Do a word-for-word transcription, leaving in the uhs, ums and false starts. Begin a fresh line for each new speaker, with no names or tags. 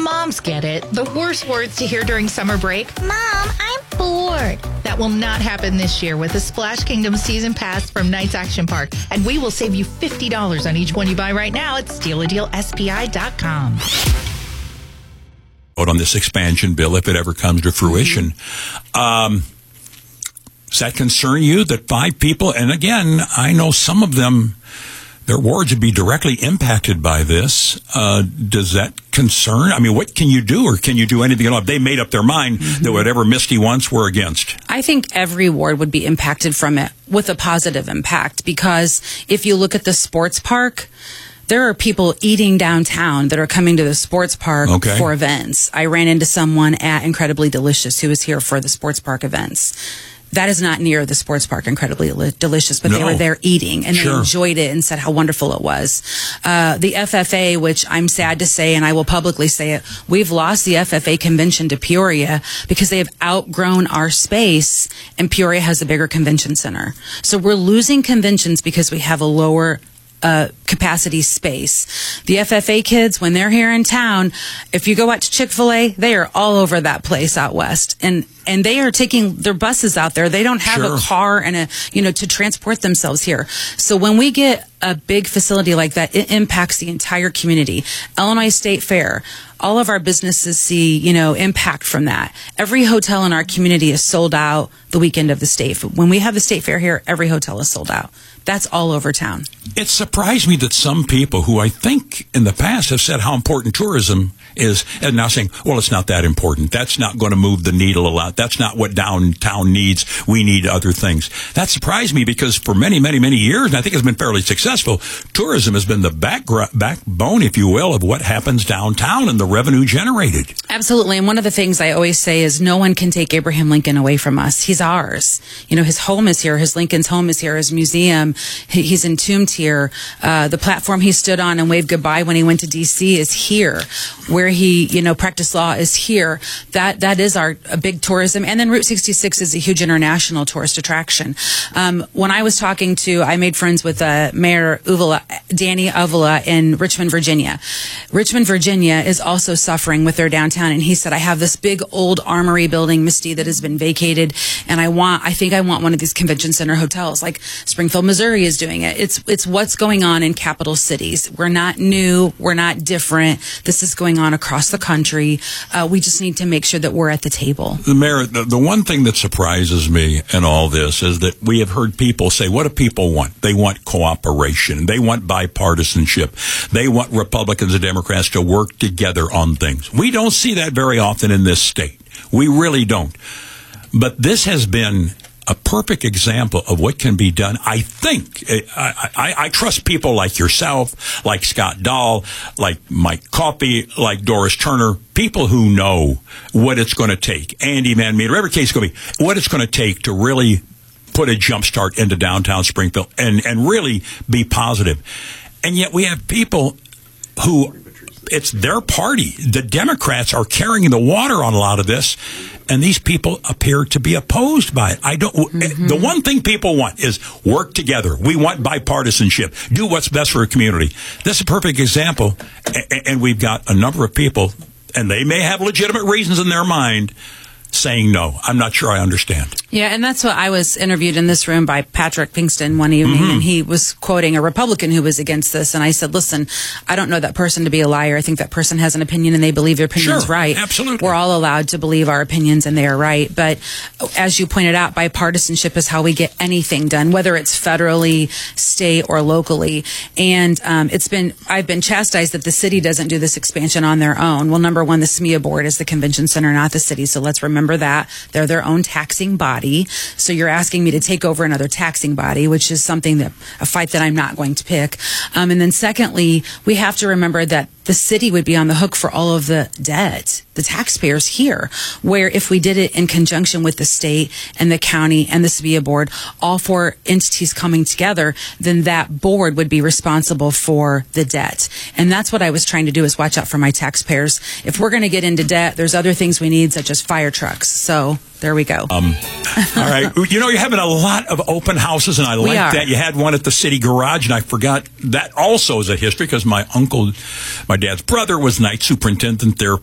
Moms get it. The worst words to hear during summer break. Mom, I'm bored. That will not happen this year with the Splash Kingdom Season Pass from Knights Action Park. And we will save you fifty dollars on each one you buy right now at steal a deal S P I dot com.
On this expansion bill, if it ever comes to fruition. Mm-hmm. Um, does that concern you that five people, and again, I know some of them, their wards would be directly impacted by this. Uh, does that concern? I mean, what can you do, or can you do anything at all? If they made up their mind mm-hmm. that whatever Misty wants, we're against.
I think every ward would be impacted from it with a positive impact, because if you look at the sports park, there are people eating downtown that are coming to the sports park okay. for events. I ran into someone at Incredibly Delicious who was here for the sports park events. That is not near the sports park, Incredibly Delicious, but no. they were there eating, and sure. they enjoyed it and said how wonderful it was. Uh, the F F A, which I'm sad to say, and I will publicly say it, we've lost the F F A convention to Peoria because they have outgrown our space, and Peoria has a bigger convention center. So we're losing conventions because we have a lower Uh, capacity space. The F F A kids, when they're here in town, if you go out to Chick-fil-A, they are all over that place out west. And and they are taking their buses out there. They don't have sure. a car and a, you know, to transport themselves here. So when we get a big facility like that, it impacts the entire community. Illinois State Fair, all of our businesses see, you know, impact from that. Every hotel in our community is sold out the weekend of the state. When we have the state fair here, every hotel is sold out. That's all over town.
It surprised me that some people who I think in the past have said how important tourism is, and now saying, well, it's not that important. That's not going to move the needle a lot. That's not what downtown needs. We need other things. That surprised me because for many, many, many years, and I think it's been fairly successful, tourism has been the backgr- backbone, if you will, of what happens downtown and the revenue generated.
Absolutely. And one of the things I always say is no one can take Abraham Lincoln away from us. He's ours. You know, his home is here. His Lincoln's home is here. His museum, he's entombed here. Uh, the platform he stood on and waved goodbye when he went to D C is here. Where he, you know, practiced law is here. That that is our a big tourism. And then Route sixty-six is a huge international tourist attraction. Um, when I was talking to, I made friends with uh, Mayor Uvula, Danny Uvula in Richmond, Virginia. Richmond, Virginia is also suffering with their downtown. And he said, I have this big old armory building, Misty, that has been vacated. And I want, I think I want one of these convention center hotels, like Springfield, Missouri is doing it. It's, it's what's going on in capital cities. We're not new. We're not different. This is going on across the country. Uh, we just need to make sure that we're at the table.
The Mayor, the, the one thing that surprises me in all this is that we have heard people say, what do people want? They want cooperation. They want bipartisanship. They want Republicans and Democrats to work together on things. We don't see that very often in this state. We really don't. But this has been a perfect example of what can be done. I think, I, I, I trust people like yourself, like Scott Dahl, like Mike Coffey, like Doris Turner, people who know what it's going to take. Andy Van Meter, whatever case it's going to be, what it's going to take to really put a jump start into downtown Springfield and, and really be positive. And yet we have people who, it's their party. The Democrats are carrying the water on a lot of this, and these people appear to be opposed by it. I don't. Mm-hmm. The one thing people want is work together. We want bipartisanship. Do what's best for a community. This is a perfect example, and we've got a number of people, and they may have legitimate reasons in their mind, saying no. I'm not sure I understand.
Yeah, and that's what I was interviewed in this room by Patrick Pinkston one evening, mm-hmm. and he was quoting a Republican who was against this, and I said, listen, I don't know that person to be a liar. I think that person has an opinion, and they believe their opinion's
sure,
right.
Absolutely.
We're all allowed to believe our opinions, and they are right. But as you pointed out, bipartisanship is how we get anything done, whether it's federally, state, or locally. And um, it's been, I've been chastised that the city doesn't do this expansion on their own. Well, number one, the S M E A board is the convention center, not the city, so let's remember that. They're their own taxing body. So you're asking me to take over another taxing body, which is something that, a fight that I'm not going to pick. Um, and then secondly, we have to remember that the city would be on the hook for all of the debt, the taxpayers here, where if we did it in conjunction with the state and the county and the S B A board, all four entities coming together, then that board would be responsible for the debt. And that's what I was trying to do, is watch out for my taxpayers. If we're going to get into debt, there's other things we need, such as fire trucks. So there we go.
Um, all right. You know, you're having a lot of open houses, and I like that. You had one at the city garage, and I forgot that also is a history because my uncle, my dad's brother, was night superintendent there